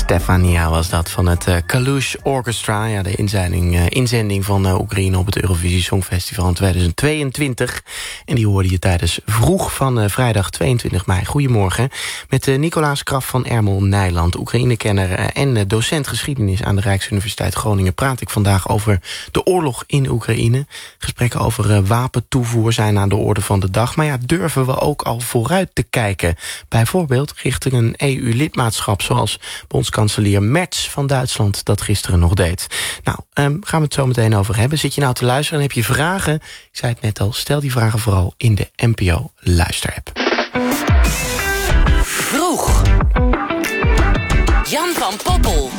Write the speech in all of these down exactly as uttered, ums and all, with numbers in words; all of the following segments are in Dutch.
Stefania was dat van het uh, Kalush Orchestra. Ja, de inzending, uh, inzending van uh, Oekraïne op het Eurovisie Songfestival in tweeduizend tweeëntwintig. En die hoorde je tijdens Vroeg van uh, vrijdag tweeëntwintig mei. Goedemorgen. Met uh, Nicolaas Kraf van Ermel-Nijland, Oekraïne-kenner uh, en uh, docent geschiedenis aan de Rijksuniversiteit Groningen, praat ik vandaag over de oorlog in Oekraïne. Gesprekken over uh, wapentoevoer zijn aan de orde van de dag. Maar ja, durven we ook al vooruit te kijken? Bijvoorbeeld richting een E U-lidmaatschap, zoals bondskanselier Merz van Duitsland dat gisteren nog deed. Nou, um, gaan we het zo meteen over hebben. Zit je nou te luisteren en heb je vragen? Ik zei het net al, stel die vragen vooral in de N P O Luisterapp. Vroeg. Jan van Poppel.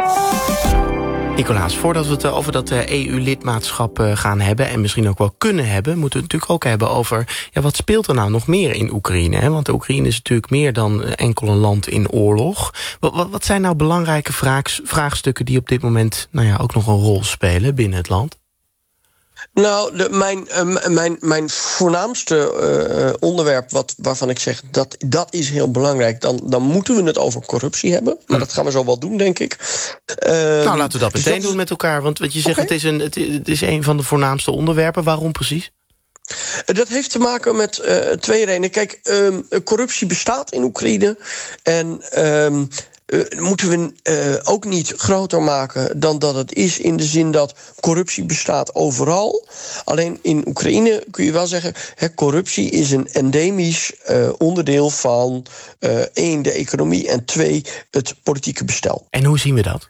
Nicolaas, voordat we het over dat E U-lidmaatschap gaan hebben, en misschien ook wel kunnen hebben, moeten we het natuurlijk ook hebben over, ja, wat speelt er nou nog meer in Oekraïne? Hè? Want de Oekraïne is natuurlijk meer dan enkel een land in oorlog. Wat, wat zijn nou belangrijke vraag, vraagstukken die op dit moment nou ja, ook nog een rol spelen binnen het land? Nou, de, mijn, uh, mijn, mijn voornaamste uh, onderwerp wat, waarvan ik zeg dat dat is heel belangrijk, dan, dan moeten we het over corruptie hebben. Maar dat gaan we zo wel doen, denk ik. Uh, nou, laten we dat meteen dus dat doen met elkaar. Want wat je zegt, okay. het, is een, het, het is een van de voornaamste onderwerpen. Waarom precies? Dat heeft te maken met uh, twee redenen. Kijk, um, corruptie bestaat in Oekraïne. En Um, Uh, moeten we uh, ook niet groter maken dan dat het is, in de zin dat corruptie bestaat overal. Alleen in Oekraïne kun je wel zeggen, hè, corruptie is een endemisch uh, onderdeel van uh, één, de economie, en twee, het politieke bestel. En hoe zien we dat?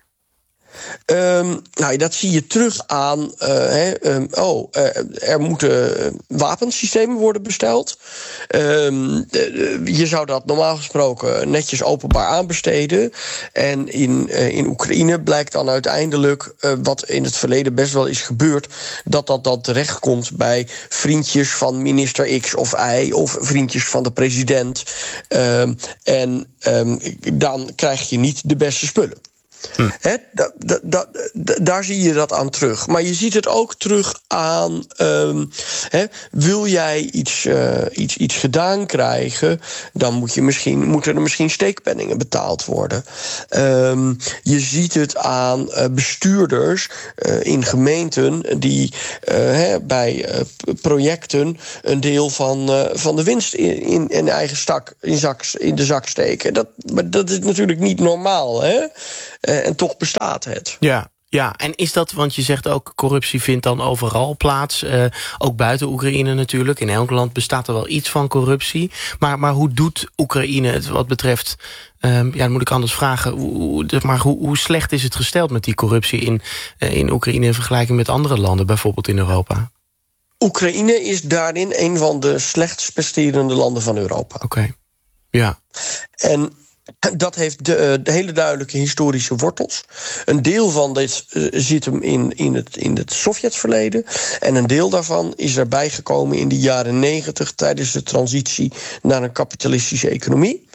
Um, nou, dat zie je terug aan, uh, he, um, oh, uh, er moeten wapensystemen worden besteld. Um, de, de, je zou dat normaal gesproken netjes openbaar aanbesteden. En in, uh, in Oekraïne blijkt dan uiteindelijk, uh, wat in het verleden best wel is gebeurd, dat dat dan terechtkomt bij vriendjes van minister X of Y of vriendjes van de president. Um, en um, dan krijg je niet de beste spullen. Hm. He, da, da, da, da, daar zie je dat aan terug. Maar je ziet het ook terug aan, Um, he, wil jij iets, uh, iets, iets gedaan krijgen, dan moet je misschien, moeten er misschien steekpenningen betaald worden. Um, je ziet het aan uh, bestuurders uh, in gemeenten die uh, he, bij uh, projecten een deel van, uh, van de winst in, in, in eigen stak, in, zak, in de zak steken. Dat, maar dat is natuurlijk niet normaal, hè? Uh, en toch bestaat het. Ja, ja, en is dat, want je zegt ook, corruptie vindt dan overal plaats. Uh, ook buiten Oekraïne natuurlijk. In elk land bestaat er wel iets van corruptie. Maar, maar hoe doet Oekraïne het wat betreft, Um, ja, dan moet ik anders vragen, hoe, maar hoe, hoe slecht is het gesteld met die corruptie in, uh, in Oekraïne in vergelijking met andere landen, bijvoorbeeld in Europa? Oekraïne is daarin een van de slechtst presterende landen van Europa. Oké, okay. Ja. En dat heeft de, de hele duidelijke historische wortels. Een deel van dit uh, zit hem in, in het, in het Sovjetverleden. En een deel daarvan is erbij gekomen in de jaren negentig tijdens de transitie naar een kapitalistische economie.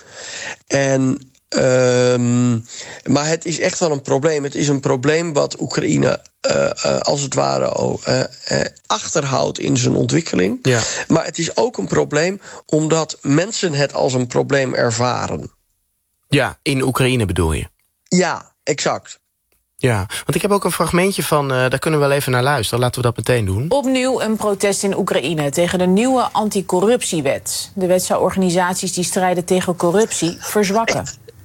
En Um, maar het is echt wel een probleem. Het is een probleem wat Oekraïne uh, uh, als het ware oh, uh, uh, achterhoudt in zijn ontwikkeling. Ja. Maar het is ook een probleem omdat mensen het als een probleem ervaren. Ja, in Oekraïne bedoel je? Ja, exact. Ja, want ik heb ook een fragmentje van, uh, daar kunnen we wel even naar luisteren. Laten we dat meteen doen. Opnieuw een protest in Oekraïne tegen de nieuwe anticorruptiewet. De wet zou organisaties die strijden tegen corruptie verzwakken.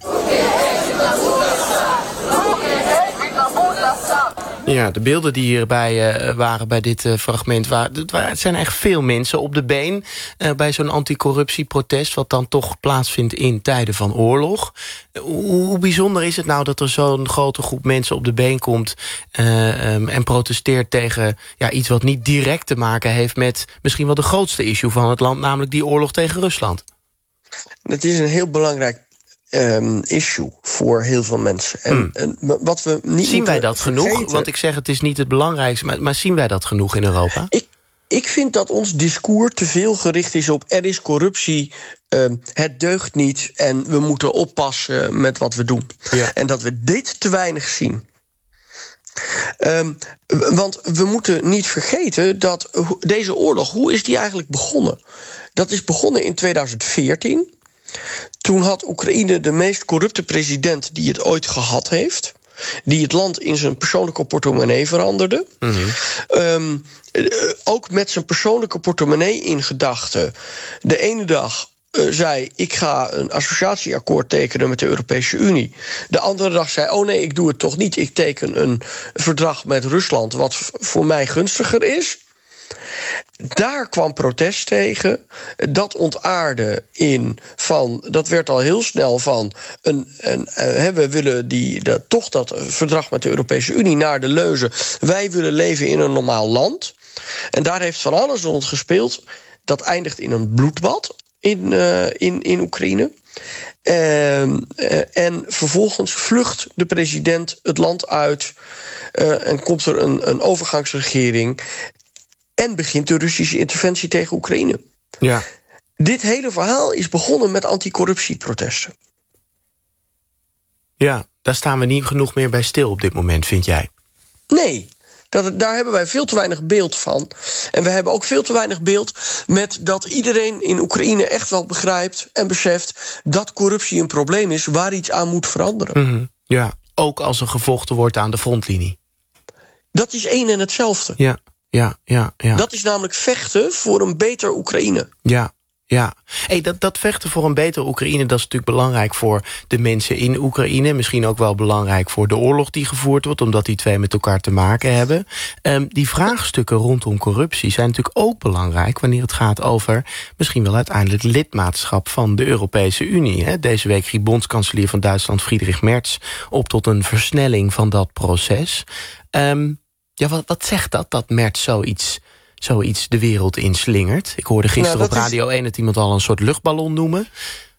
Ja, de beelden die hierbij uh, waren bij dit uh, fragment, waren, het zijn echt veel mensen op de been uh, bij zo'n anticorruptieprotest, wat dan toch plaatsvindt in tijden van oorlog. Uh, hoe, hoe bijzonder is het nou dat er zo'n grote groep mensen op de been komt uh, um, en protesteert tegen ja, iets wat niet direct te maken heeft met misschien wel de grootste issue van het land, namelijk die oorlog tegen Rusland? Het is een heel belangrijk Um, issue voor heel veel mensen. En, hmm. en wat we niet zien wij dat vergeten, genoeg? Want ik zeg, het is niet het belangrijkste, maar, maar zien wij dat genoeg in Europa? Ik, ik vind dat ons discours te veel gericht is op er is corruptie, um, het deugt niet en we moeten oppassen met wat we doen. Ja. En dat we dit te weinig zien. Um, want we moeten niet vergeten dat deze oorlog, hoe is die eigenlijk begonnen? Dat is begonnen in tweeduizend veertien. Toen had Oekraïne de meest corrupte president die het ooit gehad heeft, die het land in zijn persoonlijke portemonnee veranderde. Mm-hmm. Um, ook met zijn persoonlijke portemonnee in gedachten. De ene dag uh, zei, ik ga een associatieakkoord tekenen met de Europese Unie. De andere dag zei, oh nee, ik doe het toch niet. Ik teken een verdrag met Rusland wat v- voor mij gunstiger is. Daar kwam protest tegen. Dat ontaarde in van. Dat werd al heel snel van. Een, een, uh, we willen die, dat, toch dat verdrag met de Europese Unie naar de leuze. Wij willen leven in een normaal land. En daar heeft van alles rond gespeeld. Dat eindigt in een bloedbad in, uh, in, in Oekraïne. Uh, uh, en vervolgens vlucht de president het land uit. Uh, en komt er een, een overgangsregering. En begint de Russische interventie tegen Oekraïne. Ja. Dit hele verhaal is begonnen met anticorruptieprotesten. Ja, daar staan we niet genoeg meer bij stil op dit moment, vind jij? Nee, dat, daar hebben wij veel te weinig beeld van. En we hebben ook veel te weinig beeld met dat iedereen in Oekraïne echt wel begrijpt en beseft dat corruptie een probleem is waar iets aan moet veranderen. Mm-hmm. Ja, ook als er gevochten wordt aan de frontlinie. Dat is één en hetzelfde. Ja. Ja, ja, ja. Dat is namelijk vechten voor een beter Oekraïne. Ja, ja. Hey, dat, dat vechten voor een beter Oekraïne, dat is natuurlijk belangrijk voor de mensen in Oekraïne. Misschien ook wel belangrijk voor de oorlog die gevoerd wordt, omdat die twee met elkaar te maken hebben. Um, die vraagstukken rondom corruptie zijn natuurlijk ook belangrijk wanneer het gaat over misschien wel uiteindelijk lidmaatschap van de Europese Unie. Hè. Deze week riep bondskanselier van Duitsland Friedrich Merz op tot een versnelling van dat proces. Um, Ja, wat, wat zegt dat, dat Merz zoiets, zoiets de wereld inslingert? Ik hoorde gisteren nou, op Radio is... één het iemand al een soort luchtballon noemen.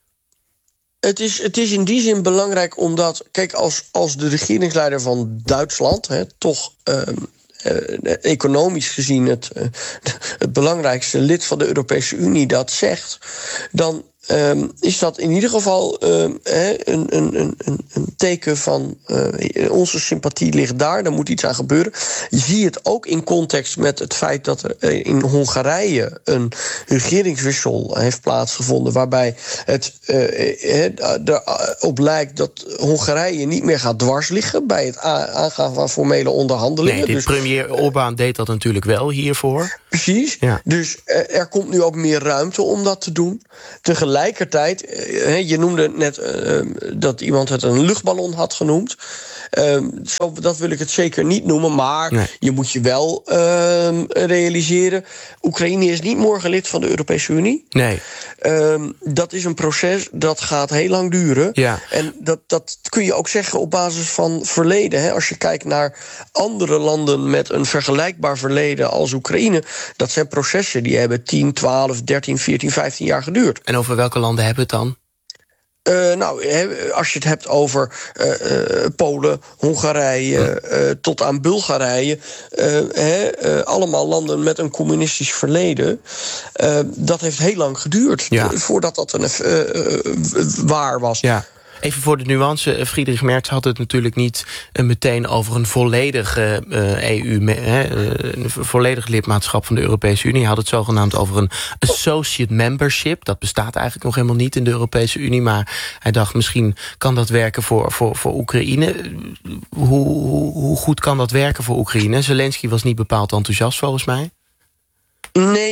Het is, het is in die zin belangrijk omdat, kijk, als, als de regeringsleider van Duitsland, hè, toch uh, uh, economisch gezien het, uh, het belangrijkste lid van de Europese Unie dat zegt, dan Um, is dat in ieder geval um, he, een, een, een, een teken van uh, onze sympathie ligt daar. Daar moet iets aan gebeuren. Je ziet het ook in context met het feit dat er uh, in Hongarije een regeringswissel heeft plaatsgevonden, waarbij het uh, erop lijkt dat Hongarije niet meer gaat dwars liggen bij het aangaan van formele onderhandelingen. Nee, de dus, premier Orbán deed dat natuurlijk wel hiervoor. Precies. Ja. Dus uh, er komt nu ook meer ruimte om dat te doen. Tegelijk Tegelijkertijd, je noemde net uh, dat iemand het een luchtballon had genoemd. Uh, zo, dat wil ik het zeker niet noemen, maar nee. Je moet je wel uh, realiseren, Oekraïne is niet morgen lid van de Europese Unie. Nee. Uh, dat is een proces dat gaat heel lang duren. Ja. En dat, dat kun je ook zeggen op basis van verleden. Hè. Als je kijkt naar andere landen met een vergelijkbaar verleden als Oekraïne, dat zijn processen die hebben tien, twaalf, dertien, veertien, vijftien jaar geduurd. En over welke landen hebben we het dan? Uh, nou, he, als je het hebt over uh, uh, Polen, Hongarije, uh, tot aan Bulgarije, uh, he, uh, allemaal landen met een communistisch verleden. Uh, dat heeft heel lang geduurd, ja. voordat dat een, uh, uh, waar was. Ja. Even voor de nuance, Friedrich Merz had het natuurlijk niet uh, meteen over een volledige uh, E U, uh, een volledig lidmaatschap van de Europese Unie. Hij had het zogenaamd over een associate membership. Dat bestaat eigenlijk nog helemaal niet in de Europese Unie, maar hij dacht misschien kan dat werken voor, voor, voor Oekraïne. Hoe, hoe, hoe goed kan dat werken voor Oekraïne? Zelensky was niet bepaald enthousiast volgens mij. Nee.